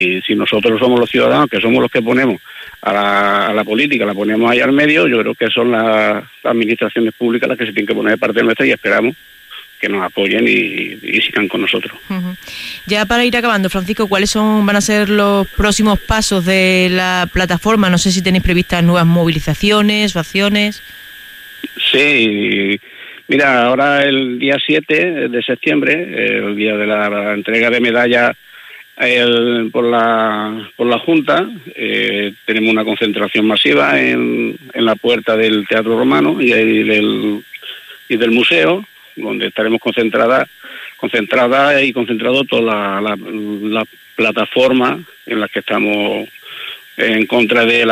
y si nosotros somos los ciudadanos, que somos los que ponemos a la política, la ponemos ahí al medio, yo creo que son las administraciones públicas las que se tienen que poner de parte nuestra y esperamos que nos apoyen y sigan con nosotros. Uh-huh. Ya para ir acabando, Francisco, ¿cuáles van a ser los próximos pasos de la plataforma? No sé si tenéis previstas nuevas movilizaciones o acciones. Sí, mira, ahora el día 7 de septiembre, el día de la entrega de medallas por la Junta, tenemos una concentración masiva en la puerta del Teatro Romano y del museo, donde estaremos concentrada y concentrado toda la plataforma en la que estamos en contra de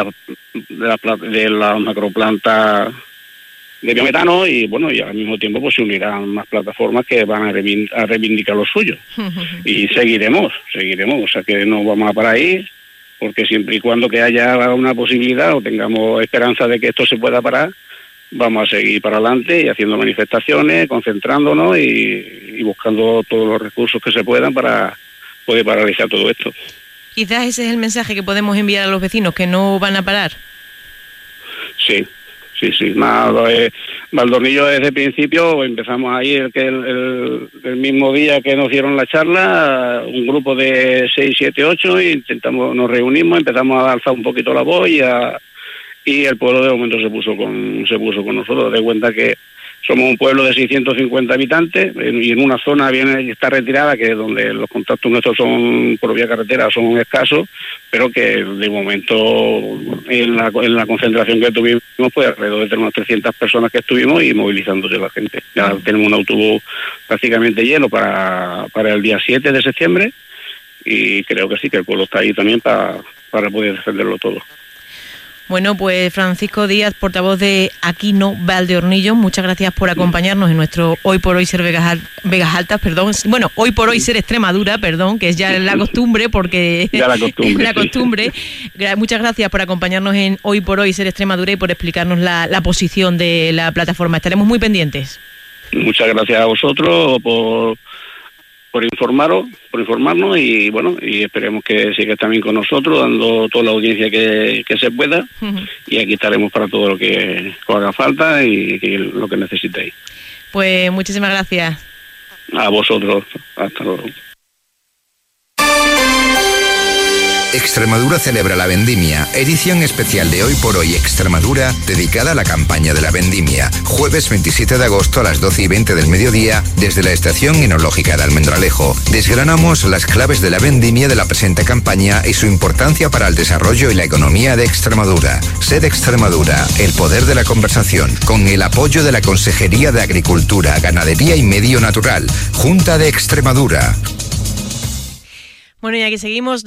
la macroplanta de biometano y bueno, y al mismo tiempo pues se unirán más plataformas que van a reivindicar lo suyo. Y seguiremos, o sea que no vamos a parar ahí, porque siempre y cuando que haya una posibilidad o tengamos esperanza de que esto se pueda parar, vamos a seguir para adelante y haciendo manifestaciones, concentrándonos y buscando todos los recursos que se puedan para poder paralizar todo esto. Quizás ese es el mensaje que podemos enviar a los vecinos, que no van a parar. Sí. Valdornillo desde el principio empezamos ahí el mismo día que nos dieron la charla, un grupo de 6, 7, 8 y nos reunimos, empezamos a alzar un poquito la voz y el pueblo de momento se puso con nosotros. De cuenta que somos un pueblo de 650 habitantes y en una zona está retirada, que es donde los contactos nuestros son por vía carretera son escasos, pero que de momento en la concentración que tuvimos pues alrededor de unas 300 personas que estuvimos y movilizándose la gente. Ya tenemos un autobús prácticamente lleno para el día 7 de septiembre y creo que sí, que el pueblo está ahí también para poder defenderlo todo. Bueno, pues Francisco Díaz, portavoz de Aquí No Valdeornillos, muchas gracias por acompañarnos en nuestro Hoy por Hoy Ser Vegas Altas, perdón. Bueno, Hoy por Hoy Ser Extremadura, perdón, que es ya la costumbre, porque ya la costumbre. Muchas gracias por acompañarnos en Hoy por Hoy Ser Extremadura y por explicarnos la posición de la plataforma. Estaremos muy pendientes. Muchas gracias a vosotros por informarnos y bueno, y esperemos que siga también con nosotros dando toda la audiencia que se pueda. Uh-huh. Y aquí estaremos para todo lo que haga falta y lo que necesitéis. Pues muchísimas gracias. A vosotros, hasta luego. Extremadura celebra la vendimia, edición especial de Hoy por Hoy Extremadura, dedicada a la campaña de la vendimia. Jueves 27 de agosto a las 12:20 del mediodía, desde la Estación Enológica de Almendralejo. Desgranamos las claves de la vendimia de la presente campaña y su importancia para el desarrollo y la economía de Extremadura. Sed Extremadura, el poder de la conversación, con el apoyo de la Consejería de Agricultura, Ganadería y Medio Natural, Junta de Extremadura. Bueno, ya que seguimos,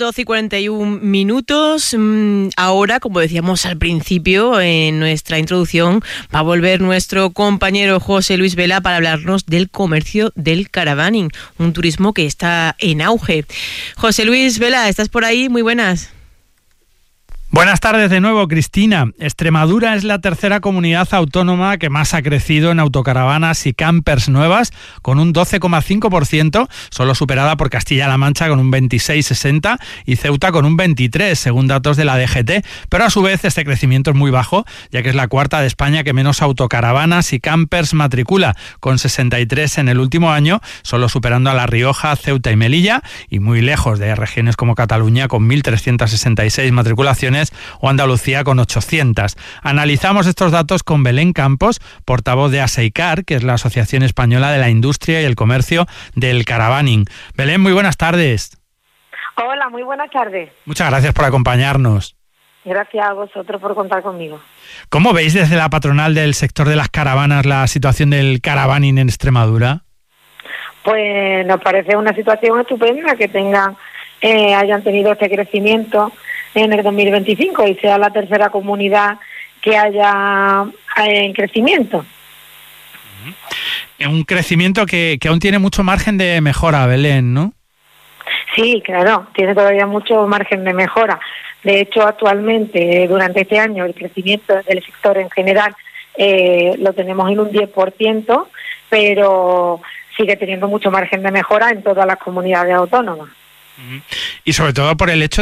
12:41. Ahora, como decíamos al principio en nuestra introducción, va a volver nuestro compañero José Luis Vela para hablarnos del comercio del caravaning, un turismo que está en auge. José Luis Vela, ¿estás por ahí? Muy buenas. Buenas tardes de nuevo, Cristina. Extremadura es la tercera comunidad autónoma que más ha crecido en autocaravanas y campers nuevas, con un 12,5%, solo superada por Castilla-La Mancha con un 26,60% y Ceuta con un 23%, según datos de la DGT. Pero a su vez este crecimiento es muy bajo, ya que es la cuarta de España que menos autocaravanas y campers matricula, con 63 en el último año, solo superando a La Rioja, Ceuta y Melilla, y muy lejos de regiones como Cataluña, con 1.366 matriculaciones, o Andalucía con 800. Analizamos estos datos con Belén Campos, portavoz de ASEICAR, que es la Asociación Española de la Industria y el Comercio del Caravaning. Belén, muy buenas tardes. Hola, muy buenas tardes. Muchas gracias por acompañarnos. Gracias a vosotros por contar conmigo. ¿Cómo veis desde la patronal del sector de las caravanas la situación del caravaning en Extremadura? Pues nos parece una situación estupenda que hayan tenido este crecimiento en el 2025 y sea la tercera comunidad que haya en crecimiento. Un crecimiento que aún tiene mucho margen de mejora, Belén, ¿no? Sí, claro, tiene todavía mucho margen de mejora. De hecho, actualmente, durante este año, el crecimiento del sector en general lo tenemos en un 10%, pero sigue teniendo mucho margen de mejora en todas las comunidades autónomas. Y sobre todo por el hecho